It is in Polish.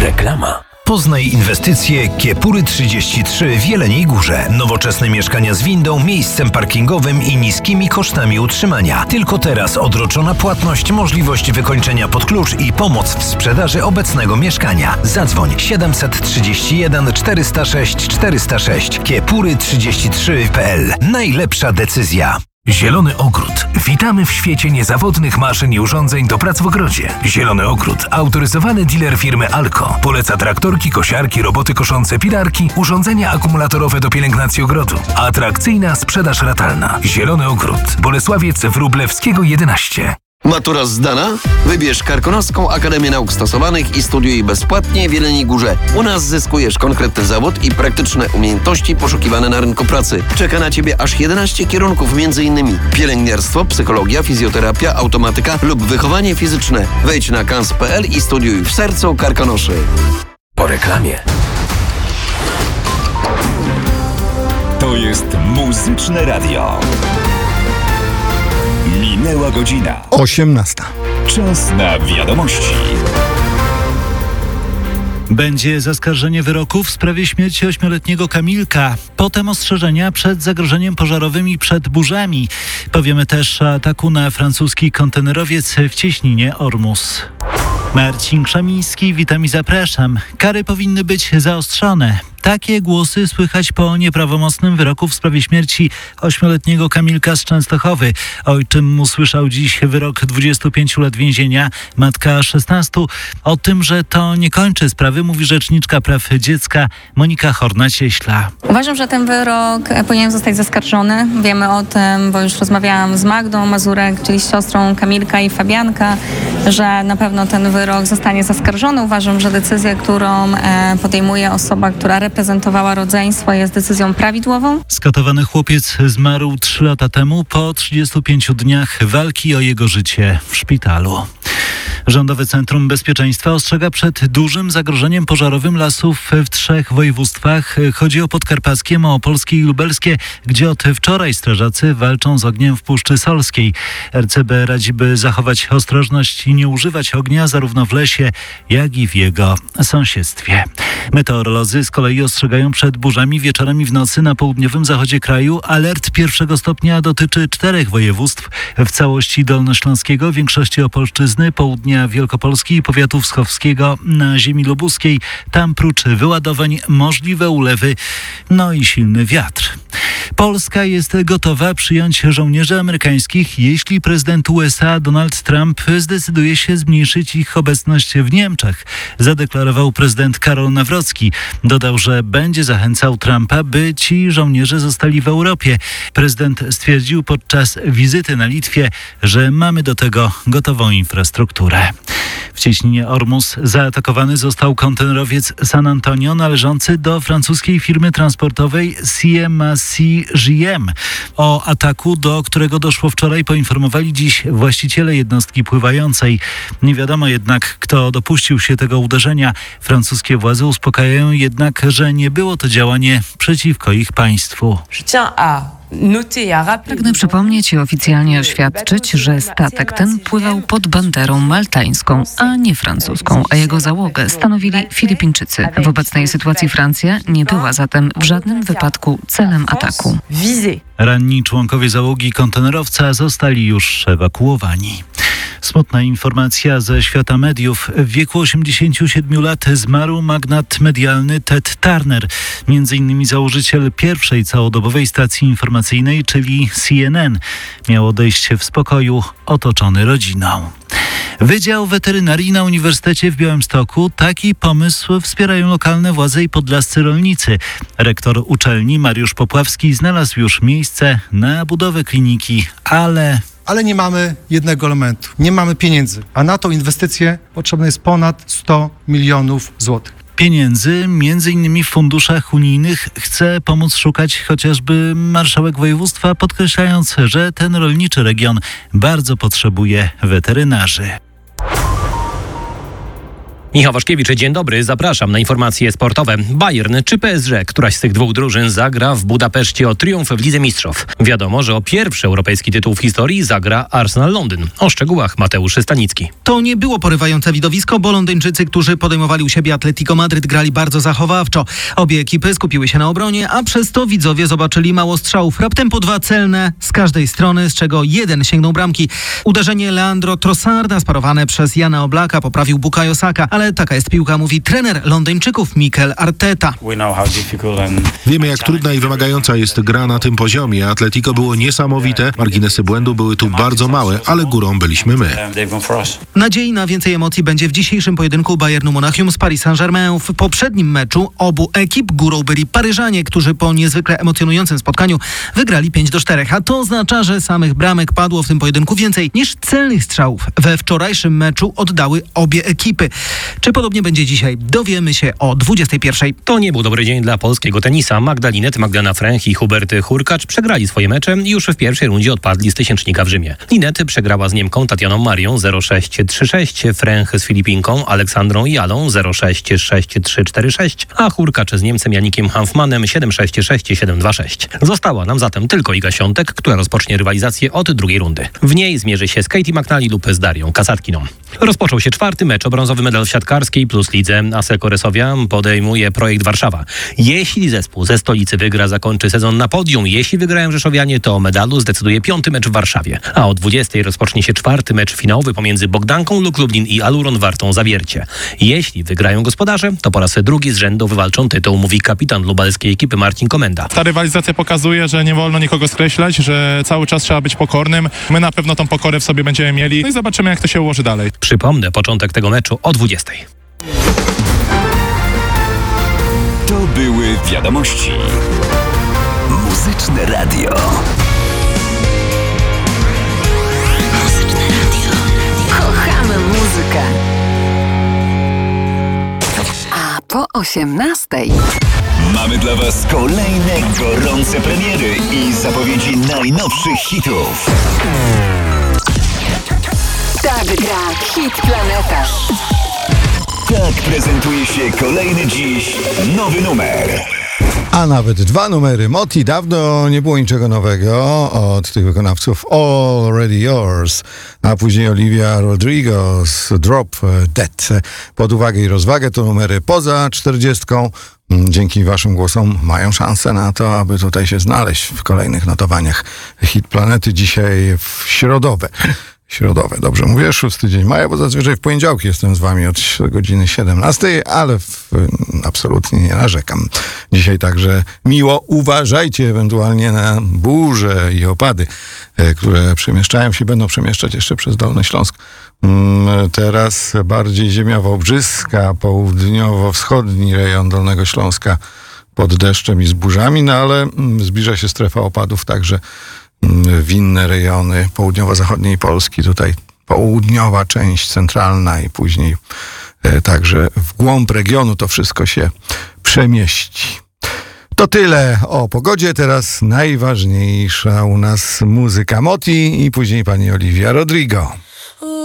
Reklama. Poznaj inwestycje Kiepury 33 w Jeleniej Górze. Nowoczesne mieszkania z windą, miejscem parkingowym i niskimi kosztami utrzymania. Tylko teraz odroczona płatność, możliwość wykończenia pod klucz i pomoc w sprzedaży obecnego mieszkania. Zadzwoń 731 406 406 kiepury33.pl. Najlepsza decyzja. Zielony Ogród. Witamy w świecie niezawodnych maszyn i urządzeń do prac w ogrodzie. Zielony Ogród. Autoryzowany dealer firmy Alco. Poleca traktorki, kosiarki, roboty koszące, pilarki, urządzenia akumulatorowe do pielęgnacji ogrodu. Atrakcyjna sprzedaż ratalna. Zielony Ogród. Bolesławiec Wróblewskiego 11. Matura zdana? Wybierz Karkonoską Akademię Nauk Stosowanych i studiuj bezpłatnie w Jeleniej Górze. U nas zyskujesz konkretny zawód i praktyczne umiejętności poszukiwane na rynku pracy. Czeka na Ciebie aż 11 kierunków, m.in. pielęgniarstwo, psychologia, fizjoterapia, automatyka lub wychowanie fizyczne. Wejdź na kans.pl i studiuj w sercu Karkonoszy. Po reklamie. To jest Muzyczne Radio. Minęła godzina 18. Czas na wiadomości. Będzie zaskarżenie wyroku w sprawie śmierci 8-letniego Kamilka. Potem ostrzeżenia przed zagrożeniem pożarowym i przed burzami. Powiemy też o ataku na francuski kontenerowiec w cieśninie Ormus. Marcin Krzemiński, witam i zapraszam. Kary powinny być zaostrzone. Takie głosy słychać po nieprawomocnym wyroku w sprawie śmierci 8-letniego Kamilka z Częstochowy. Ojczym usłyszał dziś wyrok 25 lat więzienia, matka 16. O tym, że to nie kończy sprawy, mówi rzeczniczka praw dziecka Monika Horna-Cieśla. Uważam, że ten wyrok powinien zostać zaskarżony. Wiemy o tym, bo już rozmawiałam z Magdą Mazurek, czyli siostrą Kamilka i Fabianka, że na pewno ten wyrok zostanie zaskarżony. Uważam, że decyzja, którą podejmuje osoba, która reprezentowała rodzeństwo, jest decyzją prawidłową. Skatowany chłopiec zmarł 3 lata temu po 35 dniach walki o jego życie w szpitalu. Rządowe Centrum Bezpieczeństwa ostrzega przed dużym zagrożeniem pożarowym lasów w 3 województwach. Chodzi o Podkarpackie, Małopolskie i Lubelskie, gdzie od wczoraj strażacy walczą z ogniem w Puszczy Solskiej. RCB radzi, by zachować ostrożność i nie używać ognia zarówno w lesie, jak i w jego sąsiedztwie. Meteorolodzy z kolei ostrzegają przed burzami wieczorem i w nocy na południowym zachodzie kraju. Alert 1 stopnia dotyczy 4 województw. W całości Dolnośląskiego, większości Opolszczyzny, południa Wielkopolski i powiatu wschowskiego, na ziemi lubuskiej. Tam prócz wyładowań możliwe ulewy, no i silny wiatr. Polska jest gotowa przyjąć żołnierzy amerykańskich, jeśli prezydent USA Donald Trump zdecyduje się zmniejszyć ich obecność w Niemczech, zadeklarował prezydent Karol Nawrocki. Dodał, że będzie zachęcał Trumpa, by ci żołnierze zostali w Europie. Prezydent stwierdził podczas wizyty na Litwie, że mamy do tego gotową infrastrukturę. W cieśninie Ormus zaatakowany został kontenerowiec San Antonio należący do francuskiej firmy transportowej CMA-CGM. O ataku, do którego doszło wczoraj, poinformowali dziś właściciele jednostki pływającej. Nie wiadomo jednak, kto dopuścił się tego uderzenia. Francuskie władze uspokajają jednak, że nie było to działanie przeciwko ich państwu. Pragnę przypomnieć i oficjalnie oświadczyć, że statek ten pływał pod banderą maltańską, a nie francuską, a jego załogę stanowili Filipińczycy. W obecnej sytuacji Francja nie była zatem w żadnym wypadku celem ataku. Ranni członkowie załogi kontenerowca zostali już ewakuowani. Smutna informacja ze świata mediów. W wieku 87 lat zmarł magnat medialny Ted Turner, między innymi założyciel pierwszej całodobowej stacji informacyjnej, czyli CNN. Miał odejść w spokoju, otoczony rodziną. Wydział Weterynarii na Uniwersytecie w Białymstoku. Taki pomysł wspierają lokalne władze i podlascy rolnicy. Rektor uczelni Mariusz Popławski znalazł już miejsce na budowę kliniki, ale nie mamy jednego elementu. Nie mamy pieniędzy, a na tą inwestycję potrzebne jest ponad 100 milionów złotych. Pieniędzy, między innymi w funduszach unijnych, chce pomóc szukać chociażby marszałek województwa, podkreślając, że ten rolniczy region bardzo potrzebuje weterynarzy. Michał Waszkiewicz, dzień dobry, zapraszam na informacje sportowe. Bayern czy PSG, któraś z tych dwóch drużyn zagra w Budapeszcie o triumf w Lidze Mistrzów. Wiadomo, że o pierwszy europejski tytuł w historii zagra Arsenal Londyn. O szczegółach Mateusz Stanicki. To nie było porywające widowisko, bo Londyńczycy, którzy podejmowali u siebie Atletico Madryt, grali bardzo zachowawczo. Obie ekipy skupiły się na obronie, a przez to widzowie zobaczyli mało strzałów. Raptem po 2 celne z każdej strony, z czego jeden sięgnął bramki. Uderzenie Leandro Trossarda sparowane przez Jana Oblaka poprawił Bukayo Saka, ale taka jest piłka, mówi trener Londyńczyków Mikel Arteta. Wiemy, jak trudna i wymagająca jest gra na tym poziomie. Atletico było niesamowite, marginesy błędu były tu bardzo małe, ale górą byliśmy my. Nadziei na więcej emocji będzie w dzisiejszym pojedynku Bayernu Monachium z Paris Saint-Germain. W poprzednim meczu obu ekip górą byli Paryżanie, którzy po niezwykle emocjonującym spotkaniu wygrali 5-4. A to oznacza, że samych bramek padło w tym pojedynku więcej niż celnych strzałów. We wczorajszym meczu oddały obie ekipy. Czy podobnie będzie dzisiaj? Dowiemy się o 21:00. To nie był dobry dzień dla polskiego tenisa. Magdalena Fręch i Hubert Hurkacz przegrali swoje mecze i już w pierwszej rundzie odpadli z tysięcznika w Rzymie. Linet przegrała z Niemką Tatianą Marią 0-6-3-6, Fręch z Filipinką Aleksandrą Jalą 0-6-6-3-4-6, a Hurkacz z Niemcem Janikiem Hanfmanem 7-6-6-7-2-6. Została nam zatem tylko Iga Świątek, która rozpocznie rywalizację od drugiej rundy. W niej zmierzy się z Katie McNally lub z Darią Kasatkiną. Rozpoczął się 4. mecz o brązowy medal w siatkarskiej plus lidze. Asseco Resovia podejmuje projekt Warszawa. Jeśli zespół ze stolicy wygra, zakończy sezon na podium. Jeśli wygrają Rzeszowianie, to o medalu zdecyduje 5. mecz w Warszawie. A o 20:00 rozpocznie się 4. mecz finałowy pomiędzy Bogdanką Luk Lublin i Aluron Wartą Zawiercie. Jeśli wygrają gospodarze, to po raz drugi z rzędu wywalczą tytuł, mówi kapitan lubelskiej ekipy Marcin Komenda. Ta rywalizacja pokazuje, że nie wolno nikogo skreślać, że cały czas trzeba być pokornym. My na pewno tą pokorę w sobie będziemy mieli. No i zobaczymy, jak to się ułoży dalej. Przypomnę, początek tego meczu o 20:00. To były wiadomości. Muzyczne radio. Kochamy muzykę. A po 18:00 mamy dla Was kolejne gorące premiery i zapowiedzi najnowszych hitów. Tak gra Hit Planeta. Tak prezentuje się kolejny dziś nowy numer. A nawet 2 numery. Moti, dawno nie było niczego nowego od tych wykonawców. Already Yours, a później Olivia Rodrigo z Drop Dead. Pod uwagę i rozwagę to numery poza 40. Dzięki waszym głosom mają szansę na to, aby tutaj się znaleźć w kolejnych notowaniach Hit Planety. Dzisiaj w środowe, dobrze mówię, 6 dzień maja, bo zazwyczaj w poniedziałki jestem z wami od godziny 17, ale absolutnie nie narzekam. Dzisiaj także miło uważajcie ewentualnie na burze i opady, które będą przemieszczać jeszcze przez Dolny Śląsk. Teraz bardziej ziemia wałbrzyska, południowo-wschodni rejon Dolnego Śląska pod deszczem i z burzami, no ale zbliża się strefa opadów także w inne rejony południowo-zachodniej Polski, tutaj południowa część centralna i później także w głąb regionu to wszystko się przemieści. To tyle o pogodzie, teraz najważniejsza u nas muzyka Moti i później pani Olivia Rodrigo.